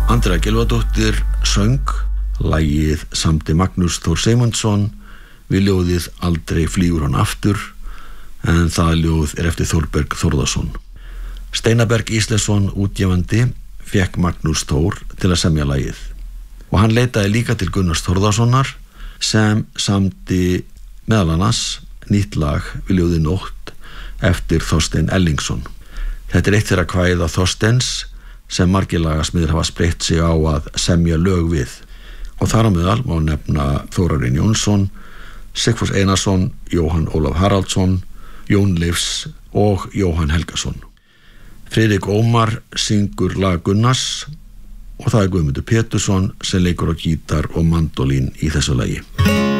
Andrea Gylfadóttir söng, lagið samdi Magnús Þór Sigmundsson við ljóðið Aldrei flýgur hann aftur, en það ljóð eftir Þórberg Þórðarson. Steinaberg Íslesson útgefandi fékk Magnús Þór til að semja lagið og hann leitaði líka til Gunnars Þórðarssonar sem samdi meðal annars nýtt lag við ljóðið Nótt eftir Þorstein Ellingsson. Þetta eitt þeirra kvæða Þorsteins sem margir lagasmiðir hafa spreytt sig á að semja lög við og þar á meðal má nefna Þórarinn Jónsson, Sigfús Einarsson, Jóhann Ólaf Haraldsson, Jón Leifs og Jóhann Helgason. Friðrik Ómar syngur lag Gunnars og það Guðmundur Pétursson sem leikur á gítar og mandólín í þessu lagi.